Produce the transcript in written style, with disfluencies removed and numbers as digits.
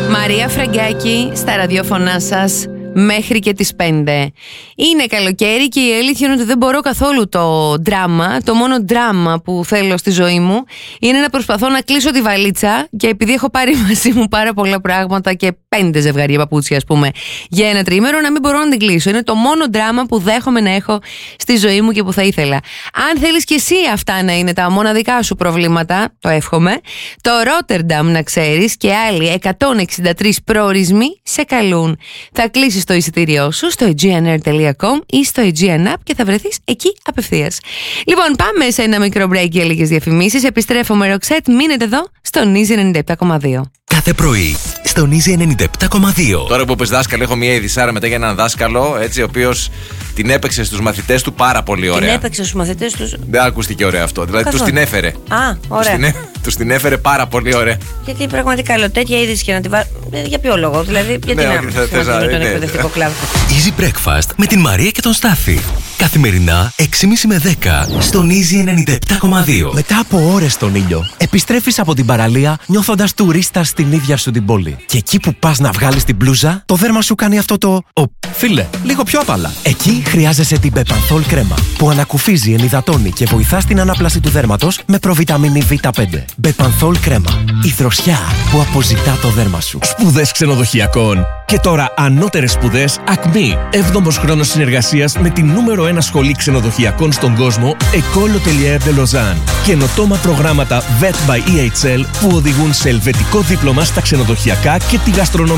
Μαρία Φραγκάκη στα ραδιόφωνά σας μέχρι και τις 5. Είναι καλοκαίρι και η αλήθεια είναι ότι δεν μπορώ καθόλου το δράμα. Το μόνο δράμα που θέλω στη ζωή μου είναι να προσπαθώ να κλείσω τη βαλίτσα, και επειδή έχω πάρει μαζί μου πάρα πολλά πράγματα και 5 ζευγάρια παπούτσια, ας πούμε, για ένα τρίμερο, να μην μπορώ να την κλείσω. Είναι το μόνο δράμα που δέχομαι να έχω στη ζωή μου και που θα ήθελα. Αν θέλεις και εσύ αυτά να είναι τα μοναδικά σου προβλήματα, το εύχομαι, το Ρότερνταμ, να ξέρεις, και άλλοι 163 προορισμοί σε καλούν. Θα κλείσεις το εισιτήριό σου στο aegeanair.com ή στο Aegean App και θα βρεθείς εκεί απευθείας. Λοιπόν, πάμε σε ένα μικρό break για λίγες διαφημίσεις. Επιστρέφω με Ροξέτ. Μείνετε εδώ στον Easy 97,2. Κάθε πρωί στον Easy 97,2. Τώρα που πες δάσκαλο, έχω μια ειδισάρα μετά για έναν δάσκαλο, έτσι, ο οποίος την έπαιξε στους μαθητές του πάρα πολύ ωραία. Την έπαιξε στους μαθητές του. Δεν ακούστηκε ωραίο αυτό. Δηλαδή τους την έφερε. Α, ωραία. Τους την έφερε πάρα πολύ ωραία. Γιατί πραγματικά τέτοια είδηση και να την βάλω. Για ποιο λόγο, δηλαδή, γιατί να μην τον εκπαιδευτικό κλάδο. Easy Breakfast με την Μαρία και τον Στάθη. Καθημερινά 6.30 με 10 στον Easy 97,2. Μετά από ώρες στον ήλιο, επιστρέφεις από την παραλία νιώθοντας τουρίστα στην ίδια σου την πόλη. Και εκεί που πας να βγάλεις την μπλούζα, το δέρμα σου κάνει αυτό το φίλε, λίγο πιο απαλά. Εκεί χρειάζεσαι την Bepanthol κρέμα, που ανακουφίζει, ενυδατώνει και βοηθά στην ανάπλαση του δέρματος με προβιταμίνη Β5. Bepanthol κρέμα. Η δροσιά που αποζητά το δέρμα σου. Σπουδές ξενοδοχειακών. Και τώρα ανώτερες σπουδές Acme. 7ος χρόνος συνεργασίας με την νούμερο 1 σχολή ξενοδοχειακών στον κόσμο, École Hôtelière de Lausanne. Καινοτόμα προγράμματα VET by EHL που οδηγούν σε ελβετικό δίπλωμα στα ξενοδοχειακά και τη γαστρονομία.